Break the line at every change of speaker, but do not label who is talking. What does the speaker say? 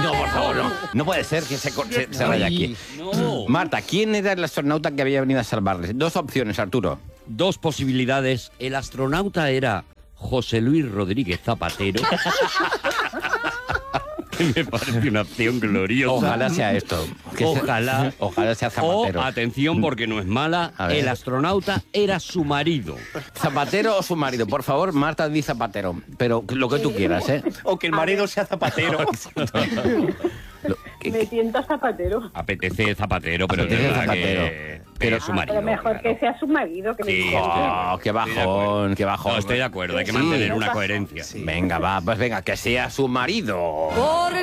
No, por favor, no. No puede ser que se vaya aquí.
No.
Marta, ¿quién era el astronauta que había venido a salvarles? 2 opciones, Arturo.
2 posibilidades. El astronauta era José Luis Rodríguez Zapatero. Me parece una opción gloriosa.
Ojalá sea esto.
Ojalá.
Ojalá sea Zapatero.
O, atención, porque no es mala,
A ver.
el astronauta era su marido.
¿Zapatero o su marido? Por favor, Marta, di Zapatero. Pero lo que tú quieras, ¿eh?
O que el marido sea Zapatero.
Me tienta Zapatero.
Apetece Zapatero, pero
Apetece
de verdad
Zapatero.
pero es su marido.
Pero mejor
claro.
que sea su marido. Que
Sí,
me diga.
Oh, qué
Estoy de acuerdo.
bajón, qué bajón.
No, estoy de acuerdo, hay que
Sí.
mantener una coherencia.
Venga, va, pues venga, que sea su marido.
Por